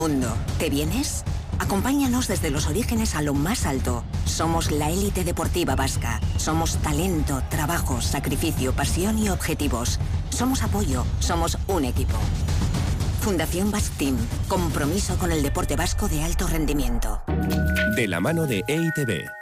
mundo. ¿Te vienes? Acompáñanos desde los orígenes a lo más alto. Somos la élite deportiva vasca. Somos talento, trabajo, sacrificio, pasión y objetivos. Somos apoyo. Somos un equipo. Fundación Basque Team. Compromiso con el deporte vasco de alto rendimiento. De la mano de EITB.